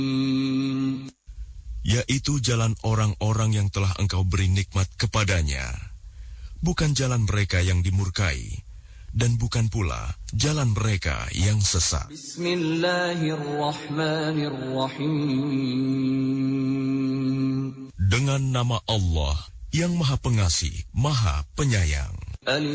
yaitu jalan orang-orang yang telah engkau beri nikmat kepadanya, bukan jalan mereka yang dimurkai, dan bukan pula jalan mereka yang sesat. Bismillahirrahmanirrahim. Dengan nama Allah yang Maha Pengasih, Maha Penyayang.